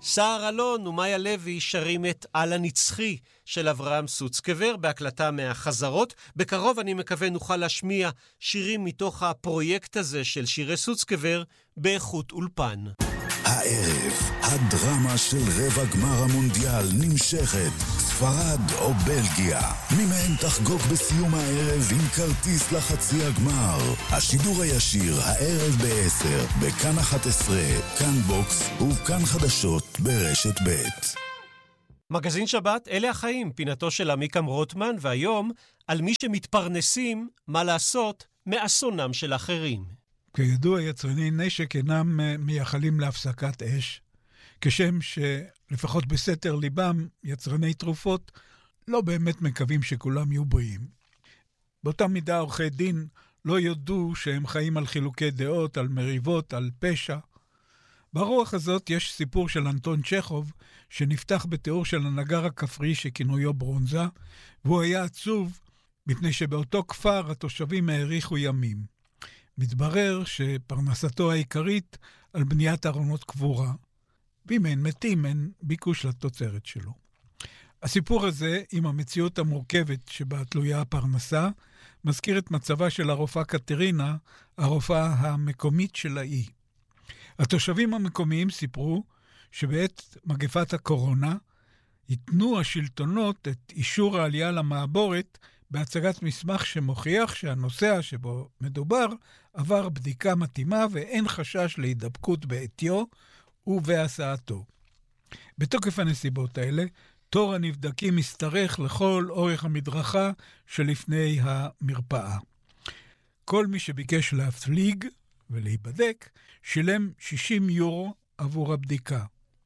סער אלון ומאיה לוי שרים את על הנצחי של אברהם סוצקבר בהקלטה מהחזרות. בקרוב אני מקווה נוכל להשמיע שירים מתוך הפרויקט הזה של שירי סוצקבר באיכות אולפן. הערב, הדרמה של רבע גמר המונדיאל נמשכת. ספרד או בלגיה, מי מהם תחגוג בסיום הערב עם כרטיס לחצי הגמר. השידור הישיר הערב ב-10 בכאן 11, כאן בוקס וכאן חדשות ברשת ב'. מגזין שבת, אלה החיים, פינתו של עמיקם רוטמן, והיום על מי שמתפרנסים, מה לעשות, מאסונם של אחרים. כידוע, יצרני נשק אינם מייחלים להפסקת אש, כשם שלפחות בסתר ליבם, יצרני תרופות לא באמת מקווים שכולם יהיו בריאים. באותה מידה עורכי דין לא יודו שהם חיים על חילוקי דעות, על מריבות, על פשע. ברוח הזאת יש סיפור של אנטון צ'כוב, שנפתח בתיאור של הנגר הכפרי שכינויו ברונזה, והוא היה עצוב מפני שבאותו כפר התושבים העריכו ימים. מתברר שפרנסתו העיקרית על בניית ארונות קבורה, ואם אין מתים אין ביקוש לתוצרת שלו. הסיפור הזה, עם המציאות המורכבת שבה תלויה הפרנסה, מזכיר את מצבה של הרופאה קטרינה, הרופאה המקומית של האי. התושבים המקומיים סיפרו שבעת מגפת הקורונה, ייתנו השלטונות את אישור העלייה למעבורת בהצגת מסמך שמוכיח שהנוסע שבו מדובר עבר בדיקה מתאימה ואין חשש להידבקות בעטיו ובהסעתו. בתוקף הנסיבות האלה, תור הנבדקים משתרך לכל אורך המדרכה שלפני המרפאה. כל מי שביקש להפליג ולהיבדק שילם 60 יורו עבור הבדיקה.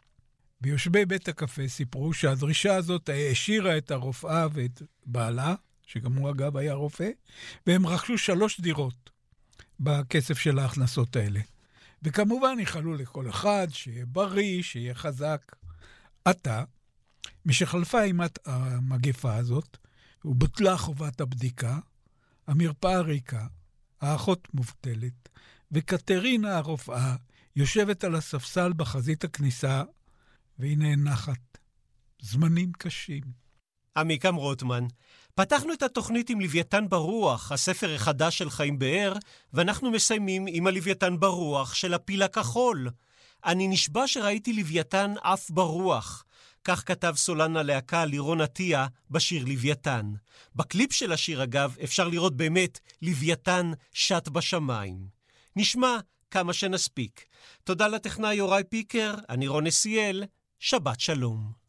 ביושבי בית הקפה סיפרו שהדרישה הזאת השאירה את הרופאה ואת בעלה, שגם הוא אגב היה רופא, והם רכשו 3 דירות בכסף של ההכנסות האלה. וכמובן יחלו לכל אחד שיהיה בריא, שיהיה חזק. עתה, משחלפה אימת המגפה הזאת, ובוטלה חובת הבדיקה, המרפאה ריקה, האחות מובטלת, וקטרינה הרופאה יושבת על הספסל בחזית הכניסה, והיא נאנחת. זמנים קשים. עמיקם רוטמן, פתחנו את התוכנית עם לוויתן ברוח, הספר החדש של חיים באר, ואנחנו מסיימים עם הלוויתן ברוח של הפיל הכחול. אני נשבע שראיתי לוויתן אף ברוח. כך כתב סולן הלהקה לירון עטיה בשיר לוויתן. בקליפ של השיר אגב אפשר לראות באמת לוויתן שט בשמיים. נשמע כמה שנספיק. תודה לטכנאי יוראי פיקר, אני רון נסיאל, שבת שלום.